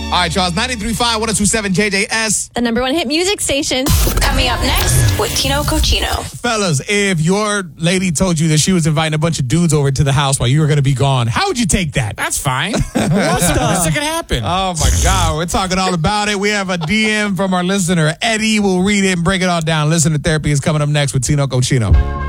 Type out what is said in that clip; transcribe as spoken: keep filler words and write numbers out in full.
All right, Charles, ninety-three point five, one oh two point seven J J S. The number one hit music station. Coming up next with Tino Cochino. Fellas, if your lady told you that she was inviting a bunch of dudes over to the house while you were going to be gone, how would you take that? That's fine. What's the worst that can happen? Oh, my God. We're talking all about it. We have a D M from our listener, Eddie. We'll read it and break it all down. Listener Therapy is coming up next with Tino Cochino.